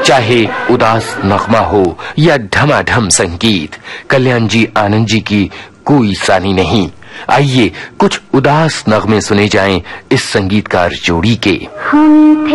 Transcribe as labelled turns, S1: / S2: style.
S1: चाहे उदास नगमा हो या ढमाढम संगीत, कल्याण जी आनंद जी की कोई सानी नहीं। आइए कुछ उदास नगमे सुने जाएं इस संगीतकार जोड़ी के।